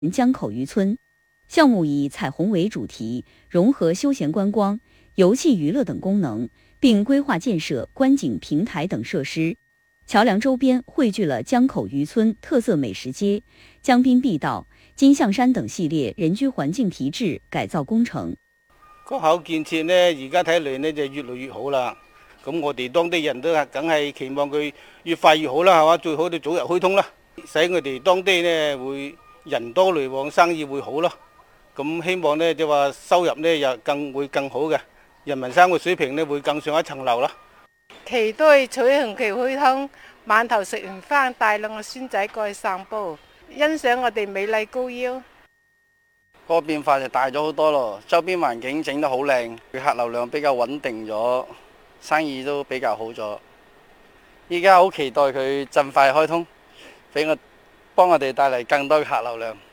江口渔村。项目以彩虹为主题，融合休闲观光、游憩娱乐等功能，并规划建设观景平台等设施。桥梁周边汇聚了江口渔村特色美食街、江滨碧道、金象山等系列人居環境提質改造工程。 港口建設呢，而家睇嚟呢就越嚟越好啦。咁我哋當地人都梗係期望佢越快越好啦，係嘛？最好就早日開通啦，使我哋當地呢會人多來往，生意會好咯。咁希望呢就話收入呢又會更好嘅，人民生活水平呢會更上一層樓啦。 期待彩虹橋開通，晚頭食完飯帶兩個孫仔過去散步，欣賞我哋美麗高腰。 個變化就大咗好多咯，周邊環境整得好靚，客流量比較穩定咗，生意都比較好咗。依家好期待佢盡快開通，幫我哋帶嚟更多嘅客流量。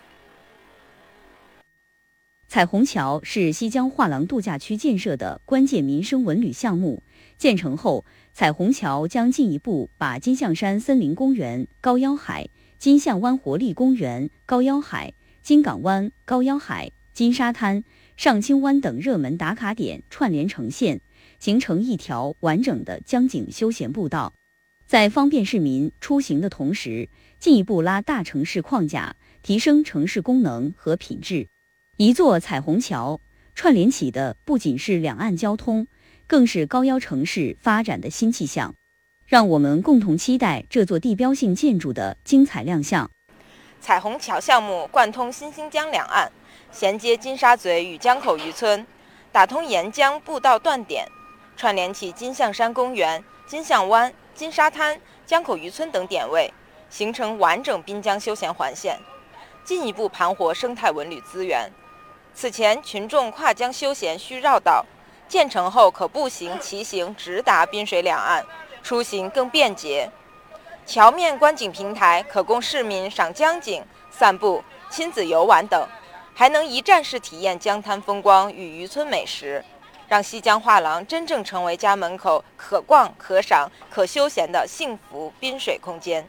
彩虹橋是西江畫廊度假區建設的關鍵民生文旅項目，建成後，彩虹橋將進一步把金象山森林公園、高腰海、金象灣活力公園、高腰海、金港灣、高腰海、金沙灘、上清灣等熱門打卡點串聯呈現，形成一條完整的江景休閒步道，在方便市民出行的同時，進一步拉大城市框架，提升城市功能和品質。一座彩虹橋串聯起的不僅是兩岸交通，更是高腰城市發展的新氣象。讓我們共同期待這座地標性建築的精彩亮相。 彩虹橋項目貫通新興江兩岸，銜接金沙咀與江口漁村，打通沿江步道斷點，串聯起金象山公園、金象灣、金沙灘、江口漁村等點位，形成完整濱江休閒環線，進一步盤活生態文旅資源。此前群眾跨江休閒需繞道，建成後可步行、騎行直達濱水兩岸，出行更便捷。橋面觀景平台可供市民賞江景、散步、親子遊玩等，還能一站式體驗江灘風光與漁村美食，讓西江畫廊真正成為家門口可逛、可賞、可休閒的幸福濱水空間。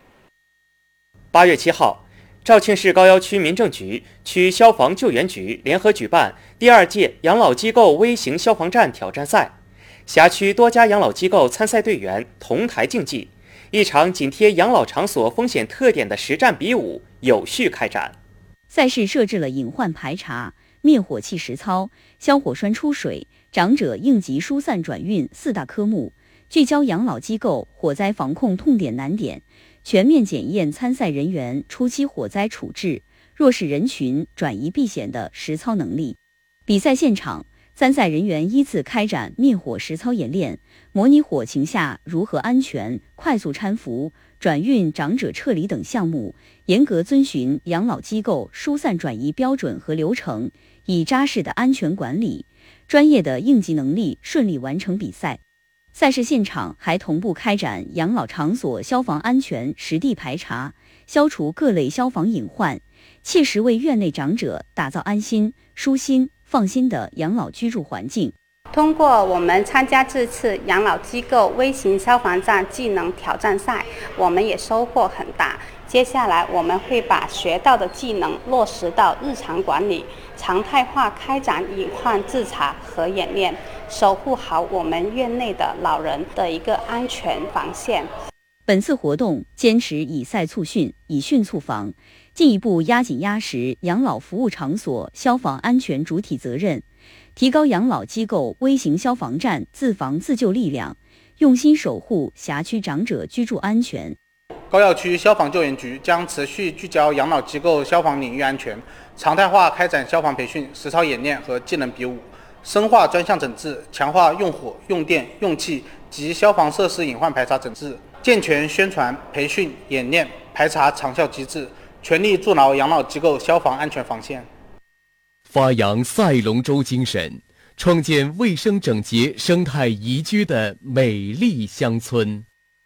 8月7號，肇慶市高腰區民政局、區消防救援局聯合舉辦第2屆養老機構微型消防站挑戰賽，轄區多家養老機構參賽隊員同台競技，一場緊貼養老場所風險特點的實戰比武有序開展。 賽事設置了隱患排查、滅火器實操、消火栓出水、長者應急疏散轉運4大科目，聚焦養老機構火災防控痛點難點，全面檢驗參賽人員初期火災處置、弱勢人群轉移避險的實操能力。比賽現場，參賽人員依次開展滅火實操演練，模擬火情下如何安全、快速攙扶、轉運長者撤離等項目，嚴格遵循養老機構疏散轉移標準和流程，以扎實的安全管理、專業的應急能力順利完成比賽。賽事現場還同步開展養老場所消防安全實地排查，消除各類消防隱患，切實為院內長者打造安心、舒心、放心的養老居住環境。 通過我們參加這次養老機構微型消防站技能挑戰賽，我們也收穫很大。接下來我們會把學到的技能落實到日常管理，常態化開展隱患自查和演練，守護好我們院內的老人的一個安全防線。 本次活動堅持以賽促訓，以訓促防，進一步壓緊壓實養老服務場所消防安全主體責任，提高養老機構微型消防站自防自救力量，用心守護轄區長者居住安全。 高要區消防救援局將持續聚焦養老機構消防領域安全，常態化開展消防培訓、實操演練和技能比武，深化專項整治，強化用火、用電、用氣及消防設施隱患排查整治，健全宣傳、培訓、演練、排查長效機制，全力築牢養老機構消防安全防線。 發揚賽龍舟精神，創建衛生整潔、生態宜居的美麗鄉村。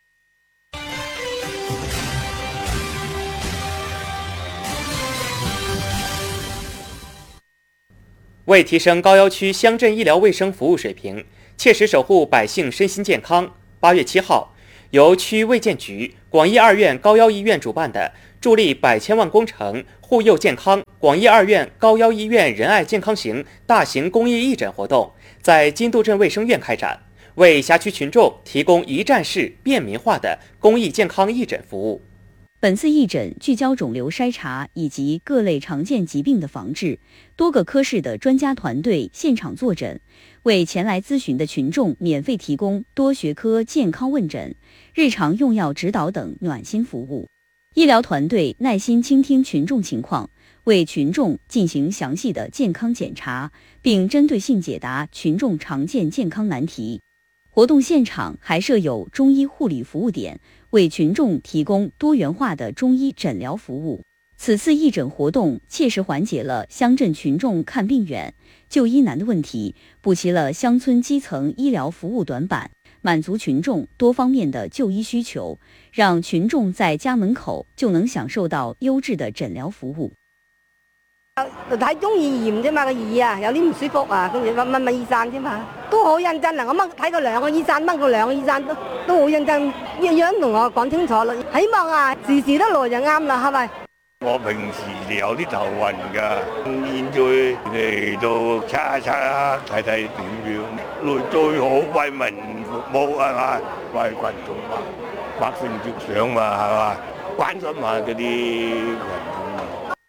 為提升高腰區鄉鎮醫療衛生服務水平，切實守護百姓身心健康，8月7號， 由区卫健局、广义二院高腰医院主办的助力100千万工程护佑健康广义二院高腰医院仁爱健康行大型公益义诊活动在金渡镇卫生院开展，为辖区群众提供一站式便民化的公益健康义诊服务。 本次义诊聚焦肿瘤筛查以及各类常见疾病的防治，多个科室的专家团队现场坐诊，为前来咨询的群众免费提供多学科健康问诊、日常用药指导等暖心服务。医疗团队耐心倾听群众情况，为群众进行详细的健康检查，并针对性解答群众常见健康难题。活动现场还设有中医护理服务点，为群众提供多元化的中医诊疗服务。此次义诊活动切实缓解了乡镇群众看病远、就医难的问题，补齐了乡村基层医疗服务短板，满足群众多方面的就医需求，让群眾在家門口就能享受到優質的診療服務。 睇中耳炎啫嘛，個耳啊有啲唔舒服啊，跟住問醫生啫嘛，都好認真啊！我睇過2個醫生，問過2個醫生都好認真，樣樣同我講清楚啦。希望啊，時時都來就啱啦，係咪？ 我平時有啲頭暈㗎，現在嚟到測一測睇睇點樣，最好為民服務係嘛，為群眾嘛，百姓着想嘛係嘛，關心下嗰啲群眾嘛。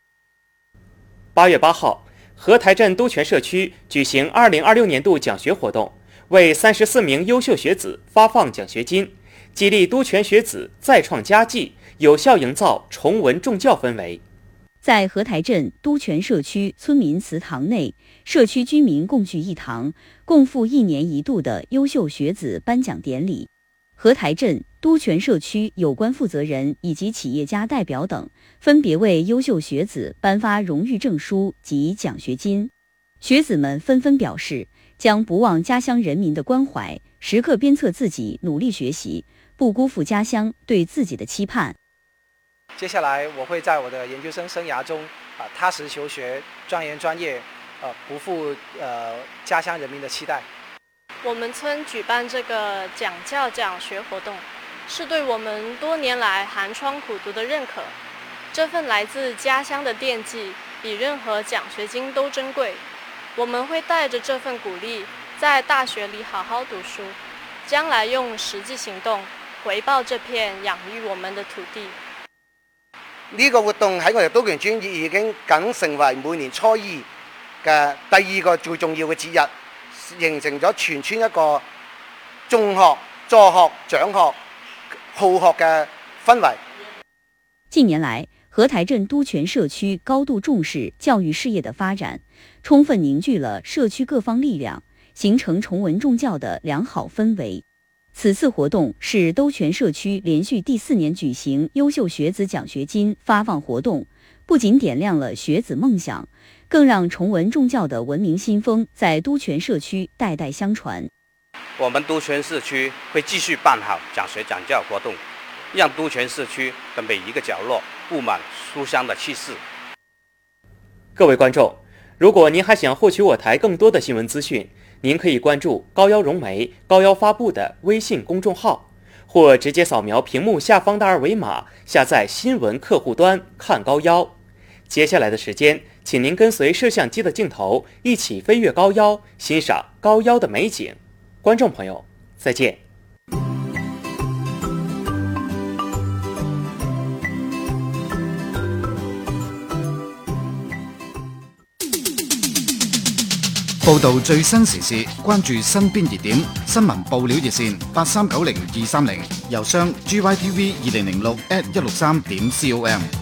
8月8號，荷台鎮都全社區舉行2026年度獎學活動，為34名優秀學子發放獎學金，激勵都全學子再創佳績，有效營造崇文重教氛圍。 在荷台鎮都全社區村民祠堂內，社區居民共聚一堂，共赴1年1度的優秀學子頒獎典禮。荷台鎮都全社區有關負責人以及企業家代表等，分別為優秀學子頒發榮譽證書及獎學金。學子們紛紛表示，將不忘家鄉人民的關懷，時刻鞭策自己努力學習，不辜負家鄉對自己的期盼。 接下來我會在我的研究生生涯中踏實求學，鑽研專業，不負家鄉人民的期待。 我們村舉辦這個獎教獎學活動，是對我們多年來寒窗苦讀的認可。這份來自家鄉的奠記，比任何獎學金都珍貴。我們會帶着這份鼓勵，在大學裡好好讀書，將來用實際行動回報這片養育我們的土地。 呢個活動喺我哋都權村已經梗成為每年初2嘅第2個最重要嘅節日，形成咗全村一個眾學、助學、長學、好學嘅氛圍。 近年來，荷台鎮都全社區高度重視教育事業的發展，充分凝聚了社區各方力量，形成崇文重教的良好氛圍。此次活動是都全社區連續第4年舉行優秀學子獎學金發放活動，不僅點亮了學子夢想，更讓崇文重教的文明新風在都全社區代代相傳。 我們都全社區會繼續辦好獎學獎教活動，讓都全社區的每一個角落佈滿書香的氣勢。 各位觀眾，如果您還想獲取我台更多的新聞資訊，您可以關注高腰融媒高腰發布的微信公眾號，或直接掃描屏幕下方的2維碼，下載新聞客戶端看高腰。接下來的時間，請您跟隨攝像機的鏡頭一起飛越高腰，欣賞高腰的美景。觀眾朋友，再見。 報道最新時事，關注身邊熱點，新聞報料熱線8390-230，郵箱gytv2006@163.com。